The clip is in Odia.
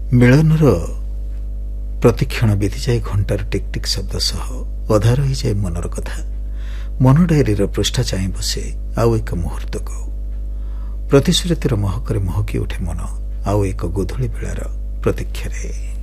ମିଳନର ପ୍ରତିକ୍ଷଣ ବିତିଯାଏ ଘଣ୍ଟାର ଟିକ୍ ଟିକ୍ ଶବ୍ଦ ସହ। ଅଧା ରହିଯାଏ ମନର କଥା। ମନ ଡାଏରୀର ପୃଷ୍ଠା ଚାହିଁ ବସେ ଆଉ ଏକ ମୁହୂର୍ତ୍ତକୁ। ପ୍ରତିଶ୍ରୁତିର ମହକରେ ମହକି ଉଠେ ମନ ଆଉ ଏକ ଗୋଧୂଳି ବେଳାର ପ୍ରତୀକ୍ଷାରେ।